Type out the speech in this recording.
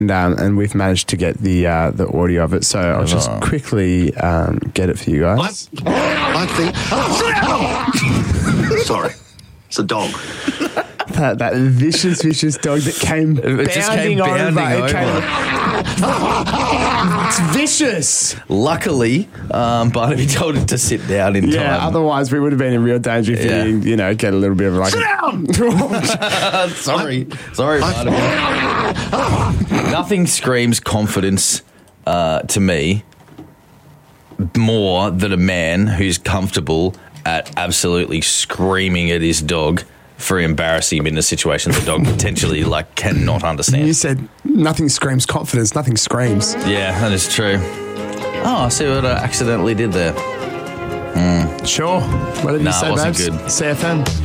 And we've managed to get the audio of it. So I'll just quickly get it for you guys. I think... Sorry. It's a dog. That vicious dog that came bounding over. It's vicious. Luckily, Barnaby told it to sit down in time. Yeah, otherwise we would have been in real danger if you didn't, get a little bit of like... Sit down! Sorry, Barnaby. Nothing screams confidence to me more than a man who's comfortable at absolutely screaming at his dog for embarrassing him in a situation the dog potentially cannot understand. You said nothing screams confidence, nothing screams. Yeah, that is true. Oh, I see what I accidentally did there. Sure. What did you say, it wasn't babes? good. CFM.